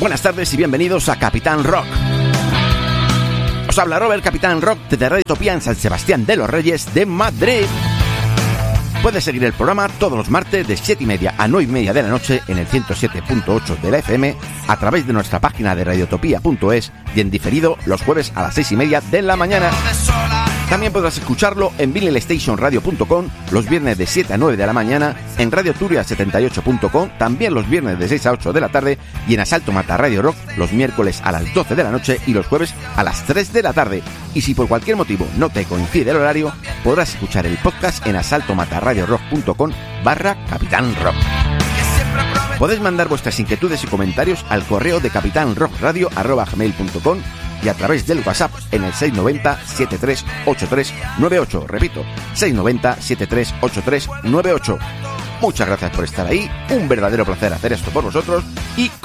Buenas tardes y bienvenidos a Capitán Rock. Os habla Robert, Capitán Rock desde Radio Utopía en San Sebastián de los Reyes de Madrid. Puedes seguir el programa todos los martes de 7:30 a 9:30 de la noche en el 107.8 de la FM a través de nuestra página de radiotopía.es y en diferido los jueves a las 6:30 de la mañana. También podrás escucharlo en vinylstationradio.com los viernes de 7 a 9 de la mañana, en radioturia78.com también los viernes de 6 a 8 de la tarde y en Asalto Mata Radio Rock los miércoles a las 12 de la noche y los jueves a las 3 de la tarde. Y si por cualquier motivo no te coincide el horario, podrás escuchar el podcast en asaltomataradiorock.com/Capitán Rock. Podéis mandar vuestras inquietudes y comentarios al correo de capitanrockradio@gmail.com y a través del WhatsApp en el 690 738398. Repito, 690 738398. Muchas gracias por estar ahí, un verdadero placer hacer esto por vosotros y